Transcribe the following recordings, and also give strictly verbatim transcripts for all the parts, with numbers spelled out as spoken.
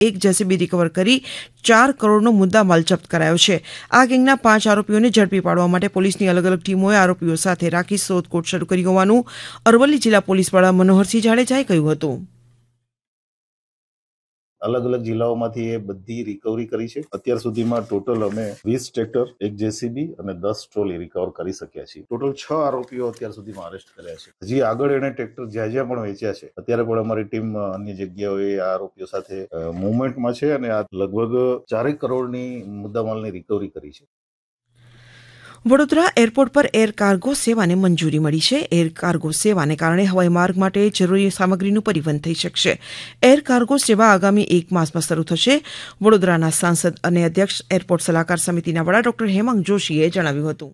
એક JCB recover કરી ચાર કરોડનો મુદ્દામાલ જપ્ત કરાયો છે। આ ગેંગના પાંચ આરોપીઓને ઝડપી પાડવા માટે પોલીસની અલગ અલગ ટીમોએ આરોપીઓ સાથે રાખી શોધખોળ શરૂ કરી હોવાનું અરવલ્લી જિલ્લા પોલીસ વડા મનોહરસિંહ જાડેજાએ કહ્યું હતું। अलग अलग जिल्लाओमांथी ए बधी रिकवरी करी छे। अत्यार सुधीमां टोटल अमे वीस ट्रेक्टर, एक जेसीबी अने दस ट्रोली रिकवर करी शक्या छीए। टोटल छ आरोपीओ अत्यार सुधीमां अरेस्ट कर्या छे। हजी आगळ एणे ट्रेक्टर ज्યાં જ્યાં પણ વેચ્યા છે અત્યારે પણ અમારી ટીમ અન્ય જગ્યાઓએ આ આરોપીઓ સાથે મૂવમેન્ટમાં છે અને આ લગભગ ચારેક કરોડની મુદ્દામાલની રિકવરી કરી છે। વડોદરા એરપોર્ટ પર એર કાર્ગો સેવાને મંજૂરી મળી છે। એર કાર્ગો સેવાને કારણે હવાઈ માર્ગ માટે જરૂરી સામગ્રીનું પરિવહન થઈ શકશે। એર કાર્ગો સેવા આગામી એક માસમાં શરૂ થશે। વડોદરાના સાંસદ અને અધ્યક્ષ એરપોર્ટ સલાહકાર સમિતિના વડા ડોક્ટર હેમાંગ જોશીએ જણાવ્યું હતું।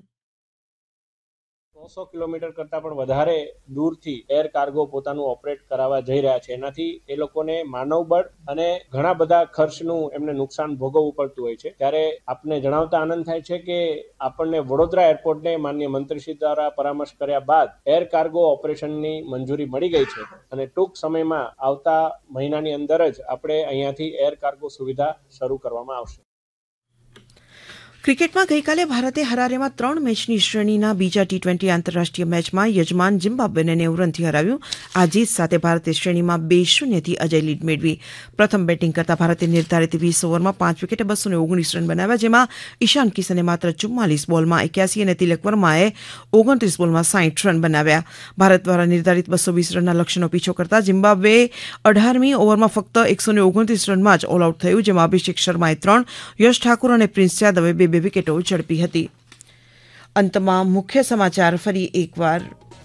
સો કિલોમીટર કરતા પણ વધારે દૂરથી એર કાર્ગો પોતાનું ઓપરેટ કરાવવા જઈ રહ્યા છે। એનાથી એ લોકોને માનવબળ અને ઘણા બધા ખર્ચનું એમને નુકસાન ભોગવવું પડતું હોય છે। ત્યારે આપને જણાવતા આનંદ થાય છે કે આપણને વડોદરા એરપોર્ટને માનનીય મંત્રીશ્રી દ્વારા પરામર્શ કર્યા બાદ એર કાર્ગો ઓપરેશનની મંજૂરી મળી ગઈ છે અને ટૂંક સમયમાં આવતા મહિનાની અંદર જ આપણે અહીંયાથી એર કાર્ગો સુવિધા શરૂ કરવામાં આવશે। ક્રિકેટમાં ગઈકાલે ભારતે હરારેમાં ત્રણ મેચની શ્રેણીના બીજા ટી ટ્વેન્ટી આંતરરાષ્ટ્રીય મેચમાં યજમાન ઝિમ્બાબ્વેને નેવું રનથી હરાવ્યું। આ જીત સાથે ભારતે શ્રેણીમાં બે શૂન્યથી અજય લીડ મેળવી। પ્રથમ બેટિંગ કરતા ભારતે નિર્ધારિત વીસ ઓવરમાં પાંચ વિકેટે બસો ને ઓગણીસ રન બનાવ્યા, જેમાં ઈશાન કિશને માત્ર ચુમ્માલીસ બોલમાં એક્યાસી અને તિલક વર્માએ ઓગણત્રીસ બોલમાં સાઠ રન બનાવ્યા। ભારત દ્વારા નિર્ધારિત બસો વીસ રનના લક્ષ્યનો પીછો કરતા ઝિમ્બાબ્વે અઢારમી ઓવરમાં ફક્ત એકસો ને ઓગણત્રીસ રનમાં જ ઓલ આઉટ થયું, જેમાં અભિષેક શર્માએ ત્રણ, યશ ઠાકુર અને પ્રિન્સ યાદવે બે બે વિકેટો ઝડપી હતી। અંતમાં મુખ્ય સમાચાર ફરી એકવાર।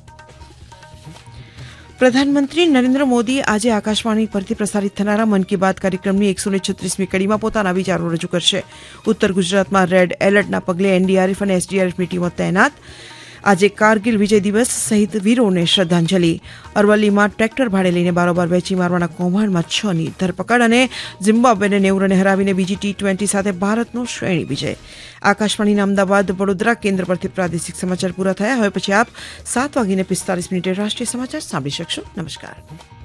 પ્રધાનમંત્રી નરેન્દ્ર મોદી આજે આકાશવાણી પરથી પ્રસારિત થનારા મન કી બાત કાર્યક્રમની એકસો ને છત્રીસમી કડીમાં પોતાના વિચારો રજૂ કરશે। ઉત્તર ગુજરાતમાં રેડ એલર્ટના પગલે એનડીઆરએફ અને એસડીઆરએફની ટીમો તૈનાત। આજે કારગિલ વિજય દિવસ સહિત વીરોને શ્રદ્ધાંજલિ। અરવલ્લીમાં ટ્રેક્ટર ભાડે લઈને બારોબાર વેચી મારવાના કૌભાંડમાં છ ની ધરપકડ અને ઝિમ્બાબ્વેને નેવું રને હરાવીને બીજી ટી ટ્વેન્ટી સાથે ભારતનો શ્રેણી વિજય। આકાશવાણીના અમદાવાદ વડોદરા કેન્દ્ર પરથી પ્રાદેશિક સમાચાર પૂરા થયા। હવે પછી આપ સાત વાગીને પિસ્તાલીસ મિનિટે રાષ્ટ્રીય સમાચાર સાંભળી શકશો। નમસ્કાર।